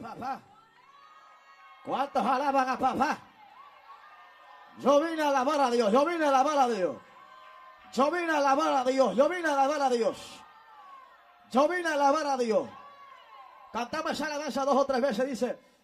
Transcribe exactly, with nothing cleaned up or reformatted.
papá? ¿Cuántos alaban a papá? Yo vine a alabar a Dios, yo vine a alabar a Dios. Yo vine a alabar a Dios, yo vine a alabar a Dios. Yo vine a alabar a Dios. Cantamos esa alabanza dos o tres veces, dice...